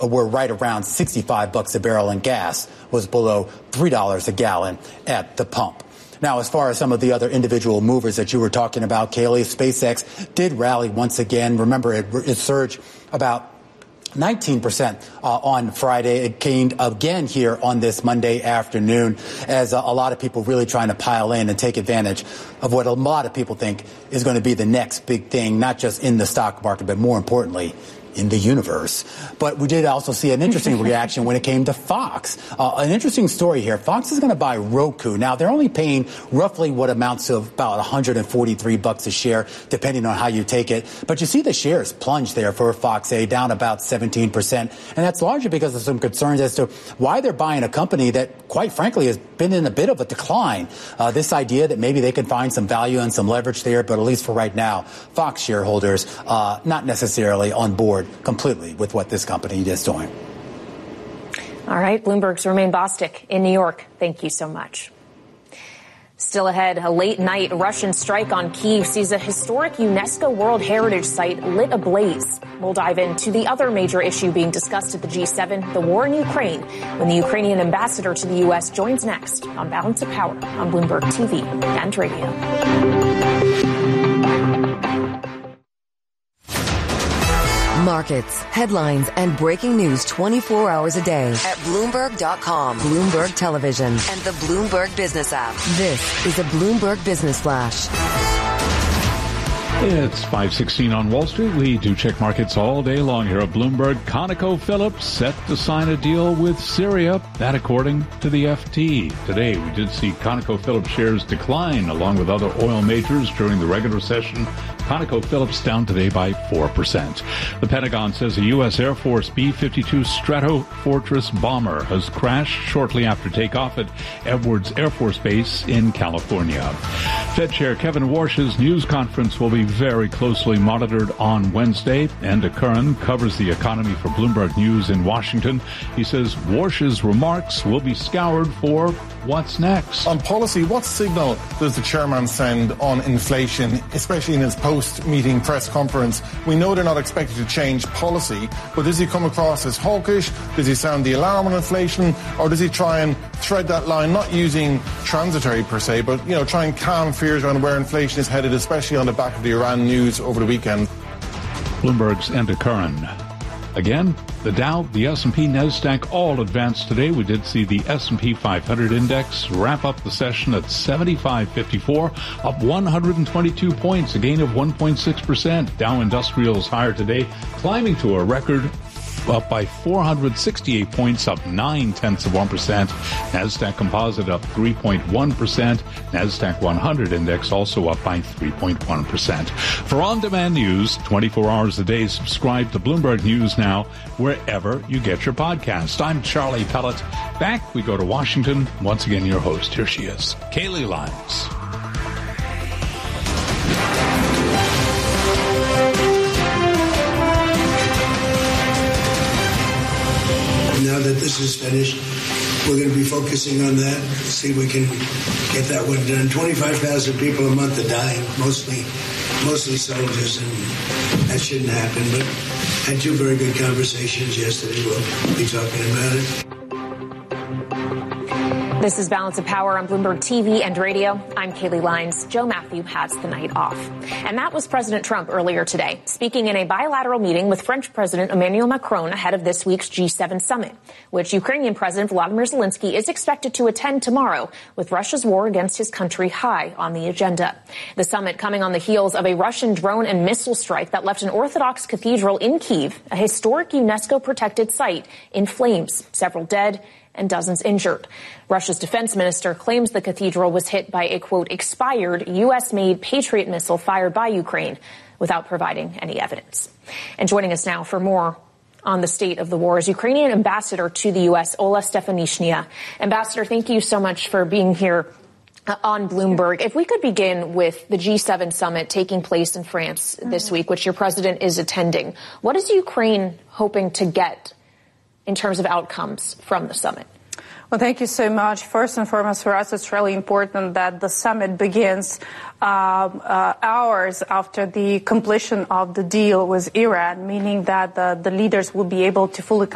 were right around $65 a barrel, and gas was below $3 a gallon at the pump. Now, as far as some of the other individual movers that you were talking about, Kaylee, SpaceX did rally once again. Remember, it surged about 19% on Friday. It gained again here on this Monday afternoon as a lot of people really trying to pile in and take advantage of what a lot of people think is going to be the next big thing, not just in the stock market, but more importantly, in the universe. But we did also see an interesting reaction when it came to Fox. An interesting story here. Fox is going to buy Roku. Now, they're only paying roughly what amounts to about $143 a share, depending on how you take it. But you see the shares plunge there for Fox, down about 17%. And that's largely because of some concerns as to why they're buying a company that, quite frankly, has been in a bit of a decline. This idea that maybe they can find some value and some leverage there, but at least for right now, Fox shareholders not necessarily on board completely with what this company is doing. All right, Bloomberg's Romaine Bostick in New York. Thank you so much. Still ahead, a late-night Russian strike on Kyiv sees a historic UNESCO World Heritage Site lit ablaze. We'll dive into the other major issue being discussed at the G7, the war in Ukraine, when the Ukrainian ambassador to the U.S. joins next on Balance of Power on Bloomberg TV and radio. Markets, headlines, and breaking news 24 hours a day at Bloomberg.com, Bloomberg Television, and the Bloomberg Business app. This is a Bloomberg Business Flash. It's 5:16 on Wall Street. We do check markets all day long here at Bloomberg. ConocoPhillips set to sign a deal with Syria. That according to the FT. Today, we did see ConocoPhillips shares decline along with other oil majors during the regular session. ConocoPhillips down today by 4%. The Pentagon says a U.S. Air Force B-52 Stratofortress bomber has crashed shortly after takeoff at Edwards Air Force Base in California. Fed Chair Kevin Warsh's news conference will be very closely monitored on Wednesday. Andy Curran covers the economy for Bloomberg News in Washington. He says Warsh's remarks will be scoured for what's next. On policy, what signal does the chairman send on inflation, especially in his post-meeting press conference? We know they're not expected to change policy, but does he come across as hawkish? Does he sound the alarm on inflation? Or does he try and thread that line, not using transitory per se, but, try and calm fears around where inflation is headed, especially on the back of the Iran news over the weekend? Bloomberg's Andy Curran. Again, the Dow, the S&P, NASDAQ all advanced today. We did see the S&P 500 index wrap up the session at 7554, up 122 points, a gain of 1.6%. Dow Industrials higher today, climbing to a record up by 468 points, up 0.9%. NASDAQ Composite up 3.1%. NASDAQ 100 Index also up by 3.1%. For on-demand news, 24 hours a day, subscribe to Bloomberg News Now, wherever you get your podcast. I'm Charlie Pellet. Back, we go to Washington. Once again, your host. Here she is, Kaylee Lyons. Now that this is finished, we're going to be focusing on that, see if we can get that one done. 25,000 people a month are dying, mostly soldiers, and that shouldn't happen. But I had two very good conversations yesterday. We'll be talking about it. This is Balance of Power on Bloomberg TV and radio. I'm Kaylee Lyons. Joe Matthew has the night off. And that was President Trump earlier today, speaking in a bilateral meeting with French President Emmanuel Macron ahead of this week's G7 summit, which Ukrainian President Volodymyr Zelensky is expected to attend tomorrow, with Russia's war against his country high on the agenda. The summit coming on the heels of a Russian drone and missile strike that left an Orthodox cathedral in Kyiv, a historic UNESCO-protected site, in flames, several dead and dozens injured. Russia's defense minister claims the cathedral was hit by a, quote, expired U.S.-made Patriot missile fired by Ukraine without providing any evidence. And joining us now for more on the state of the war is Ukrainian ambassador to the U.S., Ola Stefanishnya. Ambassador, thank you so much for being here on Bloomberg. If we could begin with the G7 summit taking place in France this week, which your president is attending, what is Ukraine hoping to get in terms of outcomes from the summit? Well, thank you so much. First and foremost, for us, it's really important that the summit begins hours after the completion of the deal with Iran, meaning that the leaders will be able to fully